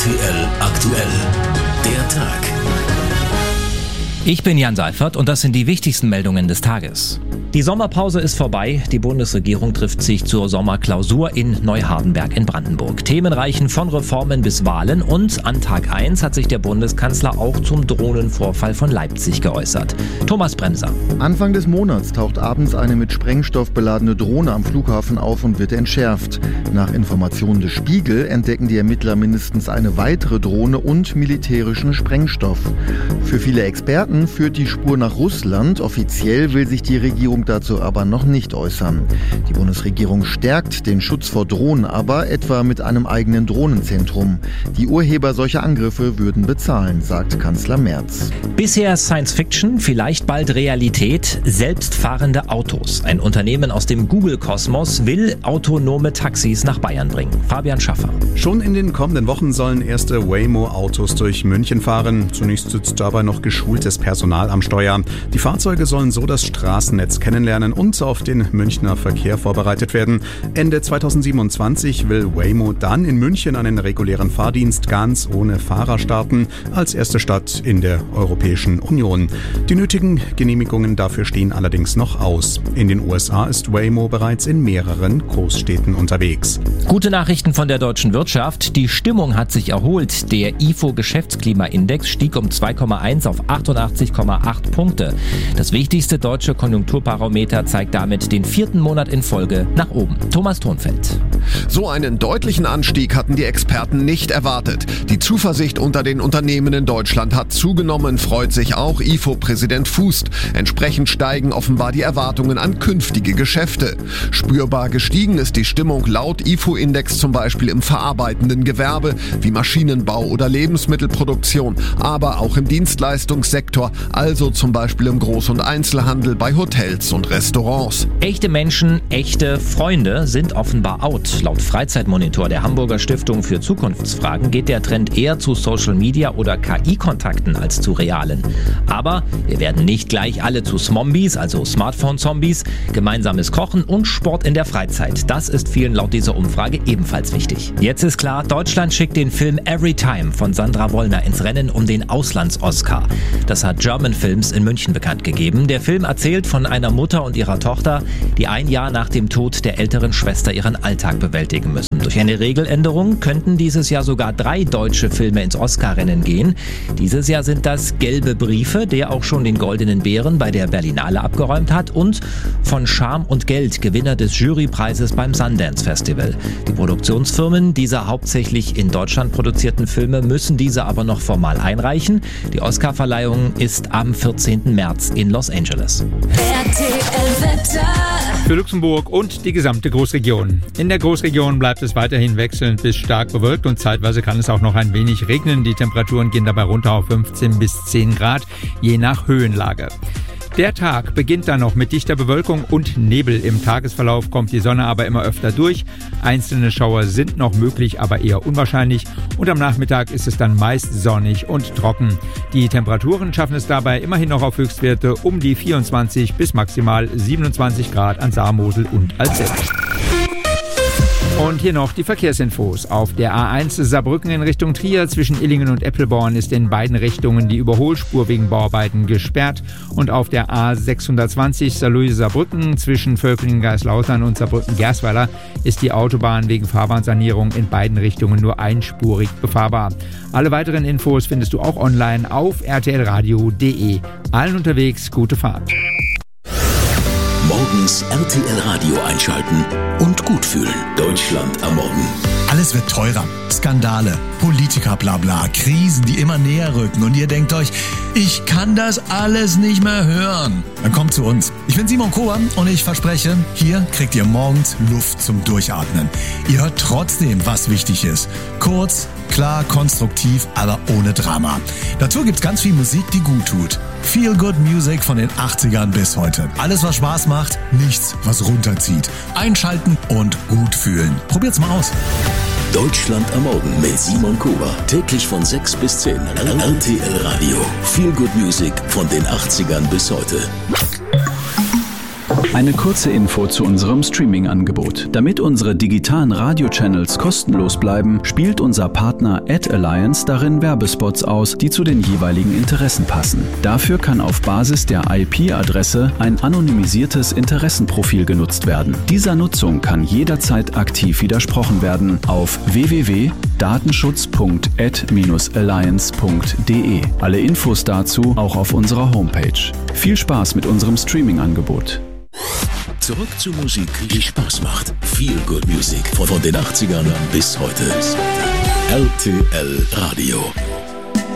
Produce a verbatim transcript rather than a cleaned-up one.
T L aktuell. Der Tag. Ich bin Jan Seifert und das sind die wichtigsten Meldungen des Tages. Die Sommerpause ist vorbei. Die Bundesregierung trifft sich zur Sommerklausur in Neuhardenberg in Brandenburg. Themen reichen von Reformen bis Wahlen und an Tag eins hat sich der Bundeskanzler auch zum Drohnenvorfall von Leipzig geäußert. Thomas Bremser. Anfang des Monats taucht abends eine mit Sprengstoff beladene Drohne am Flughafen auf und wird entschärft. Nach Informationen des Spiegel entdecken die Ermittler mindestens eine weitere Drohne und militärischen Sprengstoff. Für viele Experten führt die Spur nach Russland. Offiziell will sich die Regierung dazu aber noch nicht äußern. Die Bundesregierung stärkt den Schutz vor Drohnen aber etwa mit einem eigenen Drohnenzentrum. Die Urheber solcher Angriffe würden bezahlen, sagt Kanzler Merz. Bisher Science Fiction, vielleicht bald Realität. Selbstfahrende Autos. Ein Unternehmen aus dem Google-Kosmos will autonome Taxis nach Bayern bringen. Fabian Schaffer. Schon in den kommenden Wochen sollen erste Waymo-Autos durch München fahren. Zunächst sitzt dabei noch geschultes Personal am Steuer. Die Fahrzeuge sollen so das Straßennetz kennenlernen und auf den Münchner Verkehr vorbereitet werden. Ende zweitausendsiebenundzwanzig will Waymo dann in München einen regulären Fahrdienst ganz ohne Fahrer starten, als erste Stadt in der Europäischen Union. Die nötigen Genehmigungen dafür stehen allerdings noch aus. In den U S A ist Waymo bereits in mehreren Großstädten unterwegs. Gute Nachrichten von der deutschen Wirtschaft. Die Stimmung hat sich erholt. Der I F O-Geschäftsklimaindex stieg um zwei Komma eins auf achtundachtzig Komma acht Punkte. Das wichtigste deutsche Konjunkturbarometer zeigt damit den vierten Monat in Folge nach oben. Thomas Thonfeld. So einen deutlichen Anstieg hatten die Experten nicht erwartet. Die Zuversicht unter den Unternehmen in Deutschland hat zugenommen, freut sich auch I F O-Präsident Fußt. Entsprechend steigen offenbar die Erwartungen an künftige Geschäfte. Spürbar gestiegen ist die Stimmung laut I F O-Index zum Beispiel im verarbeitenden Gewerbe wie Maschinenbau oder Lebensmittelproduktion, aber auch im Dienstleistungssektor, also zum Beispiel im Groß- und Einzelhandel, bei Hotels und Restaurants. Echte Menschen, echte Freunde sind offenbar out. Laut Freizeitmonitor der Hamburger Stiftung für Zukunftsfragen geht der Trend eher zu Social Media oder K I-Kontakten als zu realen. Aber wir werden nicht gleich alle zu Smombies, also Smartphone-Zombies. Gemeinsames Kochen und Sport in der Freizeit. Das ist vielen laut dieser Umfrage ebenfalls wichtig. Jetzt ist klar, Deutschland schickt den Film Every Time von Sandra Wollner ins Rennen um den Auslands-Oscar. Das hat German Films in München bekannt gegeben. Der Film erzählt von einer Mutter und ihrer Tochter, die ein Jahr nach dem Tod der älteren Schwester ihren Alltag bewältigen müssen. Durch eine Regeländerung könnten dieses Jahr sogar drei deutsche Filme ins Oscar-Rennen gehen. Dieses Jahr sind das Gelbe Briefe, der auch schon den Goldenen Bären bei der Berlinale abgeräumt hat, und Von Scham und Geld, Gewinner des Jurypreises beim Sundance Festival. Die Produktionsfirmen dieser hauptsächlich in Deutschland produzierten Filme müssen diese aber noch formal einreichen. Die Oscar-Verleihung ist am vierzehnten März in Los Angeles. R T L-Wetter. Für Luxemburg und die gesamte Großregion. In der Großregion bleibt es weiterhin wechselnd bis stark bewölkt und zeitweise kann es auch noch ein wenig regnen. Die Temperaturen gehen dabei runter auf fünfzehn bis zehn Grad, je nach Höhenlage. Der Tag beginnt dann noch mit dichter Bewölkung und Nebel. Im Tagesverlauf kommt die Sonne aber immer öfter durch. Einzelne Schauer sind noch möglich, aber eher unwahrscheinlich. Und am Nachmittag ist es dann meist sonnig und trocken. Die Temperaturen schaffen es dabei immerhin noch auf Höchstwerte um die vierundzwanzig bis maximal siebenundzwanzig Grad an Saar, Mosel und Alzey. Und hier noch die Verkehrsinfos. Auf der A eins Saarbrücken in Richtung Trier zwischen Illingen und Eppelborn ist in beiden Richtungen die Überholspur wegen Bauarbeiten gesperrt. Und auf der A sechshundertzwanzig Saarlouis-Saarbrücken zwischen Völklingen-Geislautern und Saarbrücken-Gersweiler ist die Autobahn wegen Fahrbahnsanierung in beiden Richtungen nur einspurig befahrbar. Alle weiteren Infos findest du auch online auf r t l radio punkt d e. Allen unterwegs gute Fahrt. Morgens R T L Radio einschalten und gut fühlen. Deutschland am Morgen. Alles wird teurer. Skandale, Politiker, bla bla, Krisen, die immer näher rücken. Und ihr denkt euch, ich kann das alles nicht mehr hören. Dann kommt zu uns. Ich bin Simon Kober und ich verspreche, hier kriegt ihr morgens Luft zum Durchatmen. Ihr hört trotzdem, was wichtig ist. Kurz, klar, konstruktiv, aber ohne Drama. Dazu gibt's ganz viel Musik, die gut tut. Feel Good Music von den achtzigern bis heute. Alles, was Spaß macht, nichts, was runterzieht. Einschalten und gut fühlen. Probiert's mal aus. Deutschland am Morgen mit Simon Kober. Täglich von sechs bis zehn. R T L Radio. Feel Good Music von den achtzigern bis heute. Eine kurze Info zu unserem Streaming-Angebot. Damit unsere digitalen Radio-Channels kostenlos bleiben, spielt unser Partner AdAlliance darin Werbespots aus, die zu den jeweiligen Interessen passen. Dafür kann auf Basis der I P-Adresse ein anonymisiertes Interessenprofil genutzt werden. Dieser Nutzung kann jederzeit aktiv widersprochen werden auf w w w punkt datenschutz punkt ad alliance punkt de. Alle Infos dazu auch auf unserer Homepage. Viel Spaß mit unserem Streaming-Angebot. Zurück zu Musik, die Spaß macht. Feel Good Music von den achtzigern bis heute. R T L Radio.